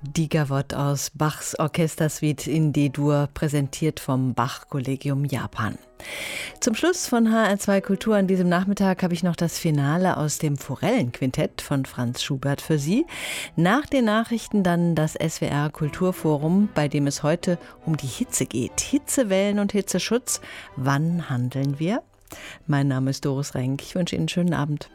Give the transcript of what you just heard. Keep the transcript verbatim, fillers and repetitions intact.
Die Gavotte aus Bachs Orchestersuite in D-Dur, präsentiert vom Bach-Kollegium Japan. Zum Schluss von H R zwei Kultur an diesem Nachmittag habe ich noch das Finale aus dem Forellenquintett von Franz Schubert für Sie. Nach den Nachrichten dann das S W R Kulturforum, bei dem es heute um die Hitze geht. Hitzewellen und Hitzeschutz. Wann handeln wir? Mein Name ist Doris Renk. Ich wünsche Ihnen einen schönen Abend.